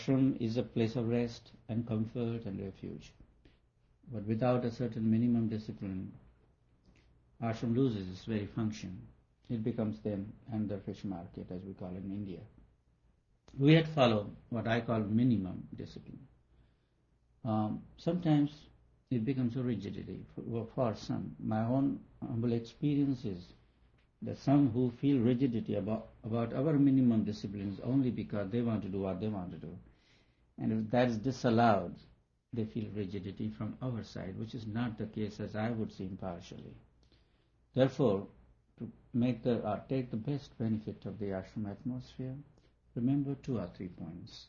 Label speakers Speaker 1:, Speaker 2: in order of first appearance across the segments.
Speaker 1: Ashram is a place of rest and comfort and refuge. But without a certain minimum discipline, ashram loses its very function. It becomes then another fish market, as we call it in India. We had followed what I call minimum discipline. Sometimes it becomes a rigidity for some. My own humble experience is that some who feel rigidity about our minimum disciplines only because they want to do what they want to do. And if that is disallowed, they feel rigidity from our side, which is not the case as I would see impartially. Therefore, to take the best benefit of the ashram atmosphere, remember 2 or 3 points.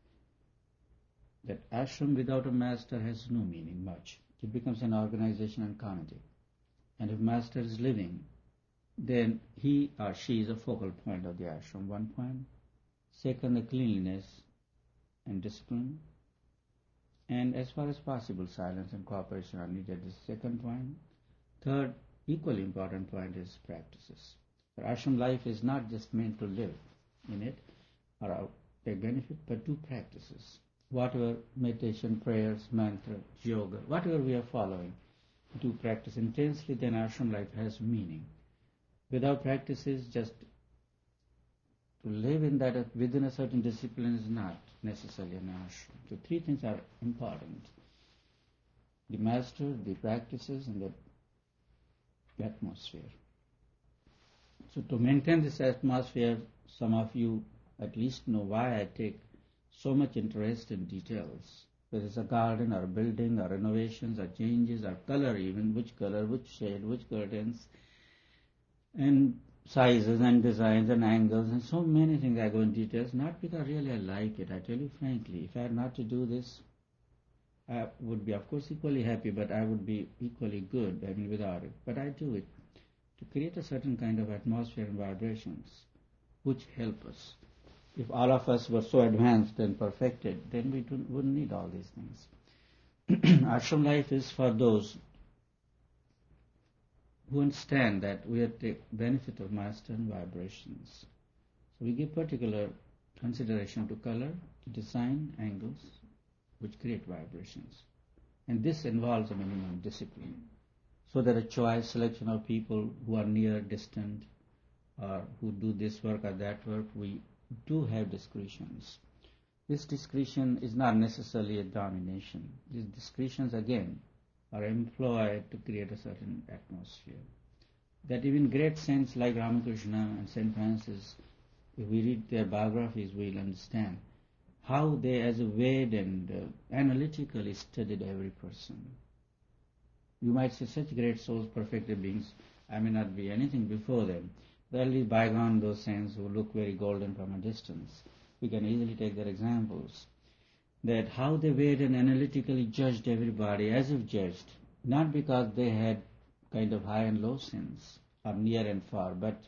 Speaker 1: That ashram without a master has no meaning much. It becomes an organization and committee. And if master is living, then he or she is a focal point of the ashram, 1 point. Second, the cleanliness and discipline. And as far as possible, silence and cooperation are needed, is the second point. Third, equally important point is practices. For ashram life is not just meant to live in it or take benefit, but do practices. Whatever meditation, prayers, mantra, yoga, whatever we are following, do practice intensely, then ashram life has meaning. Without practices, just to live in that within a certain discipline is not necessarily an ashram. So 3 things are important: the master, the practices, and the atmosphere. So to maintain this atmosphere, some of you at least know why I take so much interest in details. Whether it's a garden or a building or renovations or changes or color even, which color, which shade, which curtains, and sizes and designs and angles and so many things. I go in details, not because really I like it. I tell you frankly, if I had not to do this, I would be of course equally happy, but I would be equally good, without it. But I do it to create a certain kind of atmosphere and vibrations which help us. If all of us were so advanced and perfected, then we wouldn't need all these things. Ashram life is for those who understand that we are to take benefit of master and vibrations. So we give particular consideration to color, design, angles, which create vibrations. And this involves a minimum discipline. So that a choice selection of people who are near, distant, or who do this work or that work, we do have discretions. This discretion is not necessarily a domination. These discretions, again, are employed to create a certain atmosphere. That even great saints like Ramakrishna and St. Francis, if we read their biographies, we'll understand how they, as a weighed and analytically studied every person. You might say such great souls, perfected beings, I may not be anything before them. They'll leave bygone those saints who look very golden from a distance. We can easily take their examples. That how they weighed and analytically judged everybody as if judged, not because they had kind of high and low sins, or near and far, but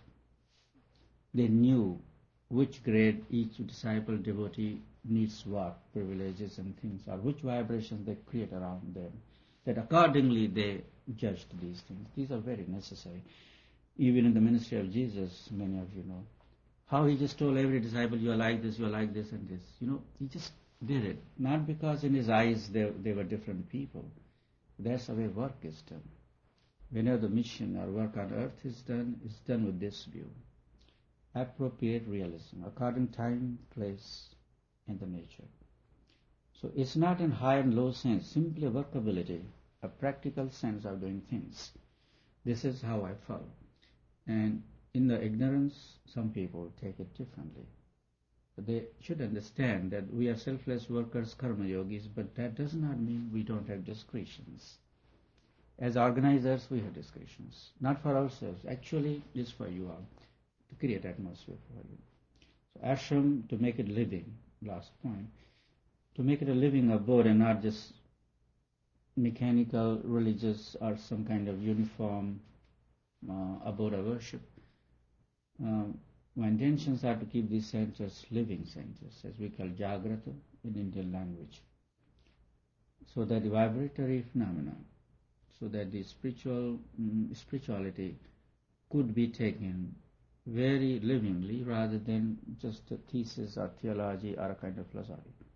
Speaker 1: they knew which grade each disciple, devotee needs what, privileges and things, or which vibrations they create around them. That accordingly they judged these things. These are very necessary. Even in the ministry of Jesus, many of you know, how he just told every disciple, you are like this and this. He just did it. Not because in his eyes they were different people. That's the way work is done. Whenever the mission or work on earth is done, it's done with this view. Appropriate realism, according time, place, and the nature. So it's not in high and low sense, simply a workability, a practical sense of doing things. This is how I follow. And in the ignorance, some people take it differently. But they should understand that we are selfless workers, karma yogis, but that does not mean we don't have discretions. As organizers, we have discretions. Not for ourselves. Actually, it's for you all, to create atmosphere for you. So ashram, to make it living, last point, to make it a living abode and not just mechanical, religious, or some kind of uniform abode of worship. My intentions are to keep these centers living centers, as we call Jagrata in Indian language, so that the vibratory phenomena, so that the spirituality could be taken very livingly rather than just a thesis or theology or a kind of philosophy.